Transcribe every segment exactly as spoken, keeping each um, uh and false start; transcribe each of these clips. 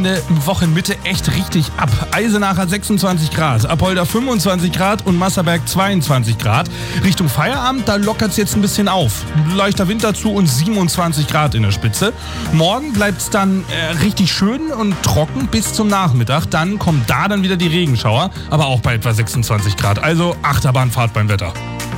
in der Wochenmitte echt richtig ab. Eisenach hat sechsundzwanzig Grad, Apolda fünfundzwanzig Grad und Masserberg zweiundzwanzig Grad. Richtung Feierabend, da lockert es jetzt ein bisschen auf. Leichter Wind dazu und siebenundzwanzig Grad in der Spitze. Morgen bleibt es dann äh, richtig schön und trocken bis zum Nachmittag. Dann kommen da dann wieder die Regenschauer, aber auch bei etwa sechsundzwanzig Grad. Also Achterbahnfahrt beim Wetter.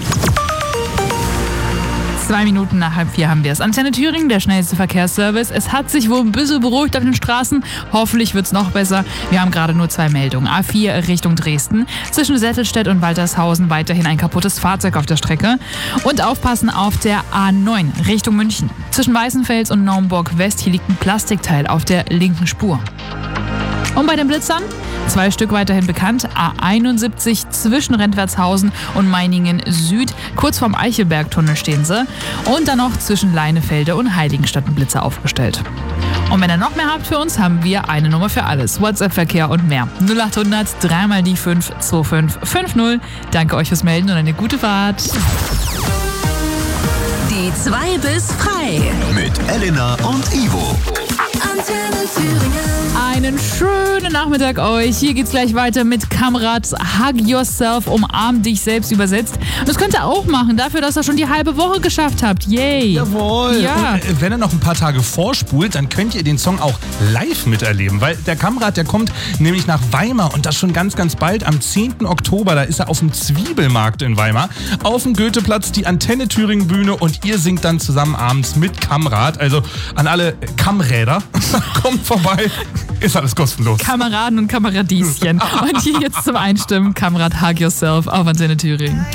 Zwei Minuten nach halb vier haben wir es. Antenne Thüringen, der schnellste Verkehrsservice. Es hat sich wohl ein bisschen beruhigt auf den Straßen. Hoffentlich wird es noch besser. Wir haben gerade nur zwei Meldungen. A vier Richtung Dresden. Zwischen Settelstedt und Waltershausen weiterhin ein kaputtes Fahrzeug auf der Strecke. Und aufpassen auf der A neun Richtung München. Zwischen Weißenfels und Naumburg West. Hier liegt ein Plastikteil auf der linken Spur. Und bei den Blitzern? Zwei Stück weiterhin bekannt. A einundsiebzig zwischen Rentwertshausen und Meiningen Süd. Kurz vorm Eichelbergtunnel stehen sie. Und dann noch zwischen Leinefelde und Heiligenstadt ein Blitzer aufgestellt. Und wenn ihr noch mehr habt für uns, haben wir eine Nummer für alles. WhatsApp-Verkehr und mehr. null achthundert drei mal die fünf zwei fünf fünf null. Danke euch fürs Melden und eine gute Fahrt. Die zwei bis frei. Mit Elena und Ivo. Antenne Thüringen. Einen schönen Nachmittag euch. Hier geht's gleich weiter mit Kamrat Hug Yourself, umarm dich selbst übersetzt. Und das könnt ihr auch machen, dafür, dass ihr schon die halbe Woche geschafft habt. Yay! Jawohl! Ja. Und äh, wenn ihr noch ein paar Tage vorspult, dann könnt ihr den Song auch live miterleben, weil der Kamrat, der kommt nämlich nach Weimar und das schon ganz, ganz bald. Am zehnten Oktober, da ist er auf dem Zwiebelmarkt in Weimar, auf dem Goetheplatz, die Antenne Thüringen Bühne und ihr singt dann zusammen abends mit Kamrat. Also an alle Kamräder, kommt vorbei. Ist alles kostenlos. Kameraden und Kameradieschen. Und hier jetzt zum Einstimmen Kamrat Hug Yourself auf Antenne Thüringen.